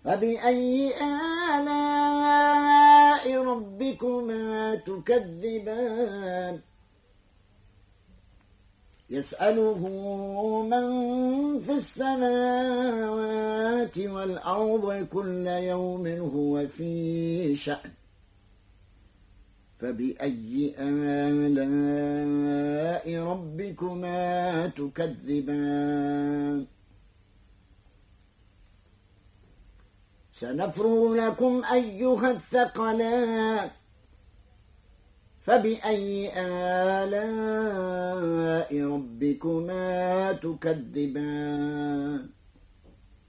فبأي آلاء ربكما تكذبان يسأله من في السماوات والأرض كل يوم هو في شأن فبأي آلاء ربكما تكذبان سنفرغ لكم أيها الثقلان فبأي آلاء ربكما تكذبان